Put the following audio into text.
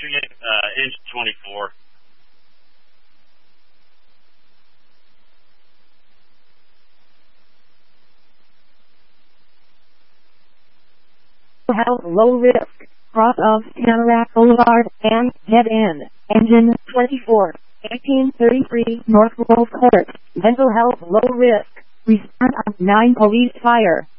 Michigan, engine 24. Health low risk, cross of Tamarack Boulevard and dead end, engine 24, 1833 North Grove Court, mental health low risk, respond on 9 police fire.